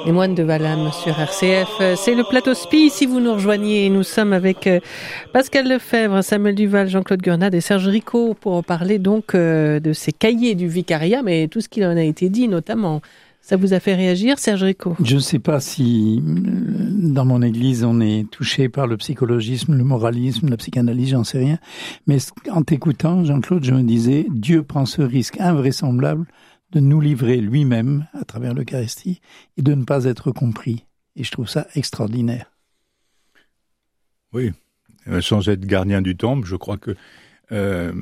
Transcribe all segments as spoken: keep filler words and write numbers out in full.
Les moines de Valham sur R C F. C'est le plateau Spi. Si vous nous rejoignez, nous sommes avec Pascal Lefebvre, Samuel Duval, Jean-Claude Gurnade et Serge Ricot pour parler donc de ces cahiers du vicariat, mais tout ce qui en a été dit notamment. Ça vous a fait réagir, Serge Ricot? Je ne sais pas si dans mon église on est touché par le psychologisme, le moralisme, la psychanalyse, j'en sais rien. Mais en t'écoutant, Jean-Claude, je me disais, Dieu prend ce risque invraisemblable de nous livrer lui-même à travers l'Eucharistie et de ne pas être compris. Et je trouve ça extraordinaire. Oui, sans être gardien du temple, je crois que euh,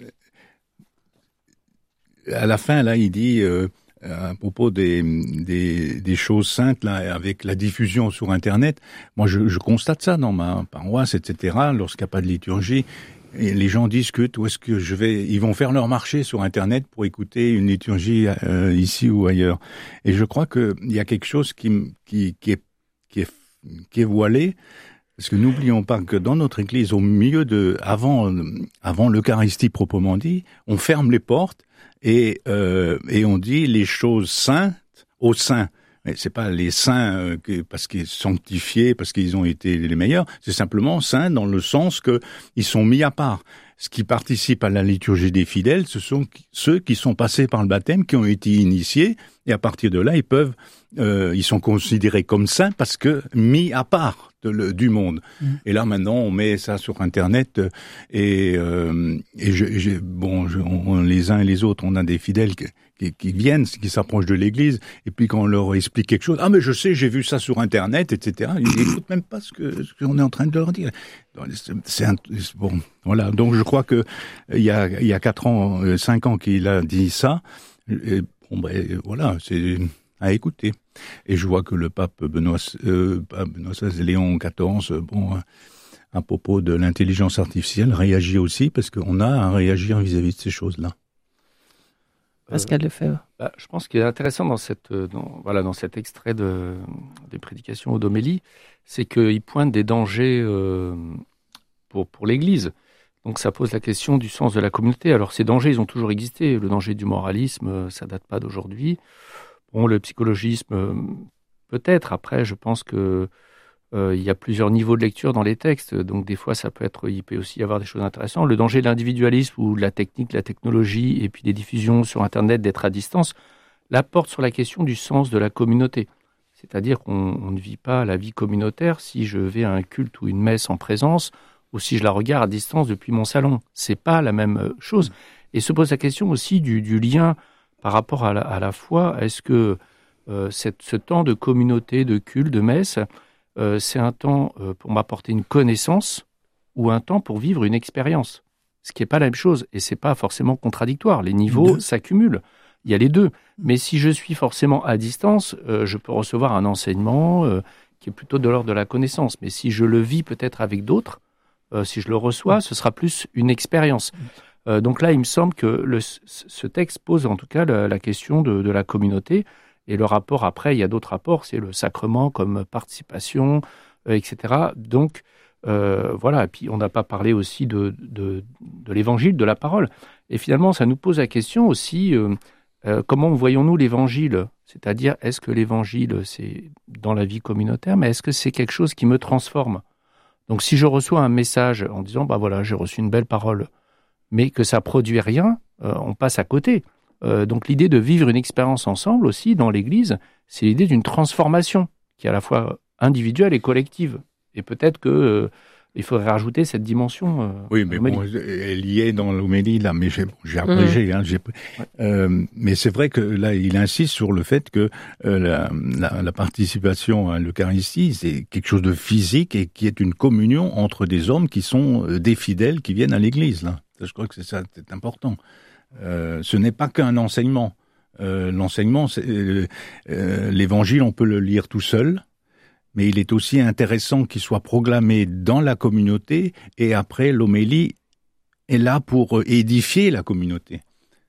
à la fin, là, il dit euh, à propos des, des, des choses saintes, là, avec la diffusion sur Internet, moi je, je constate ça dans ma paroisse, et cetera, lorsqu'il n'y a pas de liturgie. Et les gens discutent où est-ce que je vais. Ils vont faire leur marché sur Internet pour écouter une liturgie euh, ici ou ailleurs. Et je crois que il y a quelque chose qui qui qui est qui est qui est voilé, parce que n'oublions pas que dans notre Église, au milieu de avant avant l'Eucharistie proprement dit, on ferme les portes et euh, et on dit les choses saintes aux saints. Mais c'est pas les saints euh, que, parce qu'ils sont sanctifiés, parce qu'ils ont été les meilleurs. C'est simplement saints dans le sens que ils sont mis à part. Ce qui participe à la liturgie des fidèles, ce sont ceux qui sont passés par le baptême, qui ont été initiés, et à partir de là, ils peuvent, euh, ils sont considérés comme saints parce que mis à part de le, du monde. Mmh. Et là, maintenant, on met ça sur Internet, et, euh, et je, je, bon, je, on, les uns et les autres, on a des fidèles qui, qui, qui viennent, qui s'approchent de l'Église, et puis quand on leur explique quelque chose, ah mais je sais, j'ai vu ça sur Internet, et cetera. Ils n'écoutent même pas ce que ce qu'on est en train de leur dire. C'est un, bon, voilà. Donc je crois que il y a il y a quatre ans, cinq ans qu'il a dit ça. Et, bon ben voilà, c'est à écouter. Et je vois que le pape Benoît, euh, Benoît seize, Léon quatorze, bon, à propos de l'intelligence artificielle, réagit aussi parce qu'on a à réagir vis-à-vis de ces choses-là. Pascal Lefebvre. Euh, bah, je pense qu'il est intéressant dans cette, dans, voilà, dans cet extrait de, des prédications ou d'homélie, c'est qu'il pointe des dangers euh, pour, pour l'Église. Donc ça pose la question du sens de la communauté. Alors ces dangers, ils ont toujours existé. Le danger du moralisme, ça date pas d'aujourd'hui. Bon, le psychologisme, peut-être. Après, je pense que euh, il y a plusieurs niveaux de lecture dans les textes. Donc des fois, ça peut être, il peut aussi y avoir des choses intéressantes. Le danger de l'individualisme ou de la technique, la technologie, et puis des diffusions sur Internet, d'être à distance, là porte sur la question du sens de la communauté. C'est-à-dire qu'on on ne vit pas la vie communautaire si je vais à un culte ou une messe en présence, ou si je la regarde à distance depuis mon salon. C'est pas la même chose. Et se pose la question aussi du, du lien par rapport à la, à la foi. Est-ce que euh, cette, ce temps de communauté, de culte, de messe, euh, c'est un temps euh, pour m'apporter une connaissance ou un temps pour vivre une expérience? Ce qui n'est pas la même chose. Et c'est pas forcément contradictoire. Les niveaux deux. S'accumulent. Il y a les deux. Mais si je suis forcément à distance, euh, je peux recevoir un enseignement euh, qui est plutôt de l'ordre de la connaissance. Mais si je le vis peut-être avec d'autres, Euh, si je le reçois, ce sera plus une expérience. Euh, donc là, il me semble que le, ce texte pose en tout cas la, la question de, de la communauté et le rapport après, il y a d'autres rapports, c'est le sacrement comme participation, euh, et cetera. Donc euh, voilà, et puis on n'a pas parlé aussi de, de, de l'évangile, de la parole. Et finalement, ça nous pose la question aussi, euh, euh, comment voyons-nous l'évangile? C'est-à-dire, est-ce que l'évangile, c'est dans la vie communautaire, mais est-ce que c'est quelque chose qui me transforme? Donc, si je reçois un message en disant, bah voilà, j'ai reçu une belle parole, mais que ça produit rien, euh, on passe à côté. Euh, donc, l'idée de vivre une expérience ensemble aussi dans l'Église, c'est l'idée d'une transformation qui est à la fois individuelle et collective. Et peut-être que euh, il faudrait rajouter cette dimension. Euh, oui, mais bon, elle y est dans l'homélie là, mais j'ai, j'ai abrégé. Mmh. Hein, j'ai, ouais. euh, mais c'est vrai que là, il insiste sur le fait que euh, la, la, la participation à l'Eucharistie, c'est quelque chose de physique et qui est une communion entre des hommes qui sont des fidèles qui viennent à l'Église. Là, je crois que c'est ça, c'est important. Euh, ce n'est pas qu'un enseignement. Euh, l'enseignement, c'est, euh, euh, l'Évangile, on peut le lire tout seul. Mais il est aussi intéressant qu'il soit proclamé dans la communauté et après l'homélie est là pour édifier la communauté.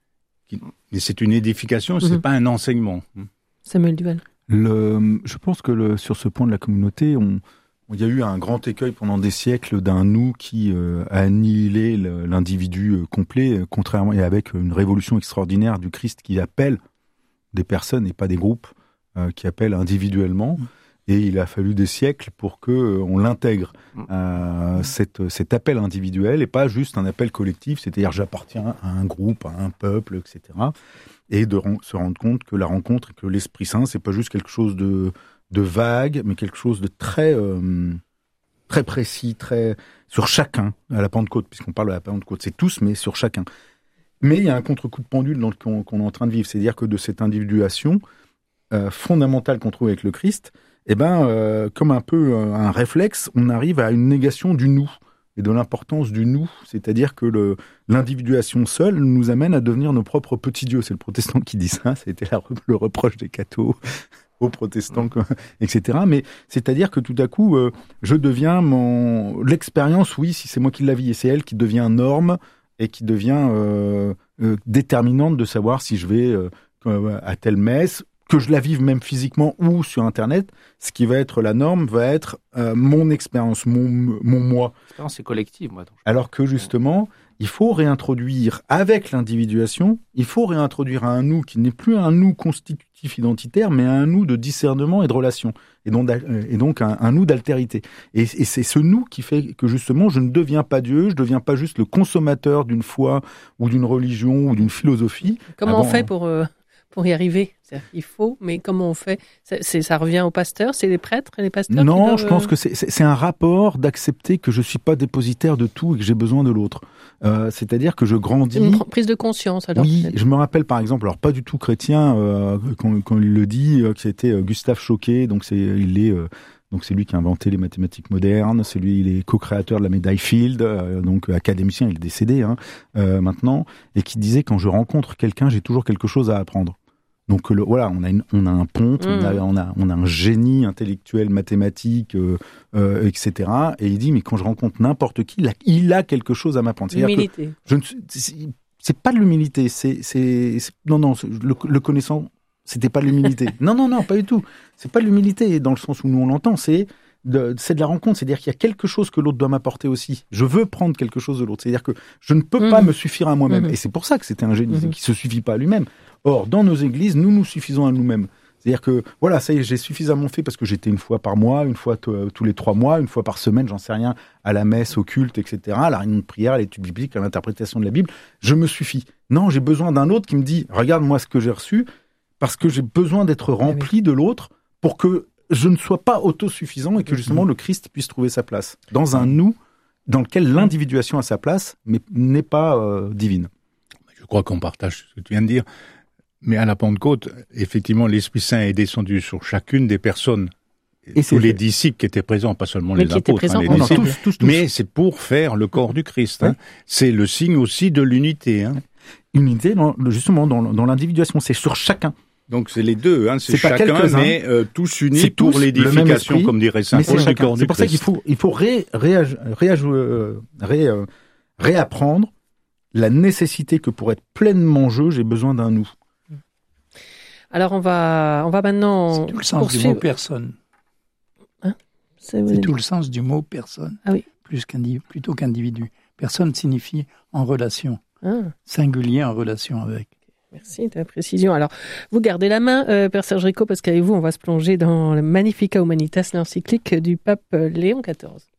Mais c'est une édification, c'est mmh. pas un enseignement. Samuel Duval. Le, je pense que le, sur ce point de la communauté, on, il y a eu un grand écueil pendant des siècles d'un nous qui euh, a annihilé le, l'individu euh, complet, contrairement et avec une révolution extraordinaire du Christ qui appelle des personnes et pas des groupes euh, qui appelle individuellement. Et il a fallu des siècles pour que euh, on l'intègre, euh, cette, cet appel individuel, et pas juste un appel collectif, c'est-à-dire j'appartiens à un groupe, à un peuple, et cetera. Et de ren- se rendre compte que la rencontre et que l'Esprit Saint, c'est pas juste quelque chose de, de vague, mais quelque chose de très, euh, très précis, très sur chacun à la Pentecôte, puisqu'on parle de la Pentecôte, c'est tous, mais sur chacun. Mais il y a un contre-coup de pendule dans le, qu'on, qu'on est en train de vivre, c'est-à-dire que de cette individuation euh, fondamentale qu'on trouve avec le Christ, eh ben, euh, comme un peu euh, un réflexe, on arrive à une négation du nous et de l'importance du nous, c'est-à-dire que le, l'individuation seule nous amène à devenir nos propres petits dieux. C'est le protestant qui dit ça, c'était la, le reproche des cathos aux protestants, et cetera. Mais c'est-à-dire que tout à coup, euh, je deviens mon l'expérience, oui, si c'est moi qui la vis, et c'est elle qui devient norme et qui devient euh, euh, déterminante de savoir si je vais euh, à telle messe, que je la vive même physiquement ou sur Internet, ce qui va être la norme va être euh, mon expérience, mon, mon moi. L'expérience est collective, moi. Alors que justement, il faut réintroduire, avec l'individuation, il faut réintroduire un nous qui n'est plus un nous constitutif identitaire, mais un nous de discernement et de relation, et donc, et donc un, un nous d'altérité. Et, et c'est ce nous qui fait que justement, je ne deviens pas Dieu, je ne deviens pas juste le consommateur d'une foi ou d'une religion ou d'une philosophie. Comment Avant, on fait pour... Euh... pour y arriver? C'est-à-dire, il faut, mais comment on fait? c'est, c'est, Ça revient aux pasteurs? C'est les prêtres et les pasteurs? Non, doivent... je pense que c'est, c'est, c'est un rapport d'accepter que je suis pas dépositaire de tout et que j'ai besoin de l'autre. Euh, c'est-à-dire que je grandis... C'est une prise de conscience, alors. Oui, je me rappelle par exemple, alors pas du tout chrétien, euh, quand, quand il le dit, euh, que c'était euh, Gustave Choquet, donc c'est, il est... Euh, Donc c'est lui qui a inventé les mathématiques modernes, c'est lui, il est co-créateur de la médaille Field, euh, donc académicien, il est décédé hein, euh, maintenant, et qui disait quand je rencontre quelqu'un, j'ai toujours quelque chose à apprendre. Donc le, voilà, on a, une, on a un ponte, mmh. on, a, on, a, on a un génie intellectuel, mathématique, euh, euh, et cetera. Et il dit, mais quand je rencontre n'importe qui, il a, il a quelque chose à m'apprendre. L'humilité. Je ne, c'est, c'est pas de l'humilité, c'est, c'est, c'est non, non, le, le connaissant, c'était pas de l'humilité. non, non, non, pas du tout. C'est pas de l'humilité dans le sens où nous on l'entend, c'est de, c'est de la rencontre, c'est-à-dire qu'il y a quelque chose que l'autre doit m'apporter aussi. Je veux prendre quelque chose de l'autre, c'est-à-dire que je ne peux mmh. pas me suffire à moi-même. Mmh. Et c'est pour ça que c'était un génie mmh. qui se suffit pas à lui-même. Or, dans nos églises, nous nous suffisons à nous-mêmes. C'est-à-dire que, voilà, ça y est, j'ai suffisamment fait parce que j'étais une fois par mois, une fois t- tous les trois mois, une fois par semaine, j'en sais rien, à la messe, au culte, et cetera, à la réunion de prière, à l'étude biblique, à l'interprétation de la Bible. Je me suffis. Non, j'ai besoin d'un autre qui me dit, regarde-moi ce que j'ai reçu, parce que j'ai besoin d'être rempli de l'autre pour que je ne sois pas autosuffisant et que justement le Christ puisse trouver sa place. Dans un nous, dans lequel l'individuation a sa place, mais n'est pas euh, divine. Je crois qu'on partage ce que tu viens de dire. Mais à la Pentecôte, effectivement, l'Esprit Saint est descendu sur chacune des personnes. Et tous les disciples qui étaient présents, pas seulement mais les apôtres, hein, les non, disciples, tous, tous, tous. mais c'est pour faire le corps du Christ. Hein. Ouais. C'est le signe aussi de l'unité. Hein. Unité, dans, justement, dans, dans l'individuation, c'est sur chacun. Donc c'est les deux, hein, c'est, c'est chacun, mais euh, tous unis c'est pour tous l'édification, esprit, comme dirait saint Paul, du corps du Christ. C'est pour ça qu'il faut, il faut ré, ré, ré, ré, ré, réapprendre la nécessité que pour être pleinement je, j'ai besoin d'un nous. Alors on va, on va maintenant. C'est tout le sens poursuivre. du mot personne. Hein c'est c'est tout le sens du mot personne. Ah oui. Plus qu'individu, plutôt qu'individu. Personne signifie en relation. Ah. Singulier en relation avec. Merci de la précision. Alors, vous gardez la main, euh, Père Serge Rico, parce qu'avec vous, on va se plonger dans le Magnificat Humanitas, l'encyclique du pape Léon quatorze.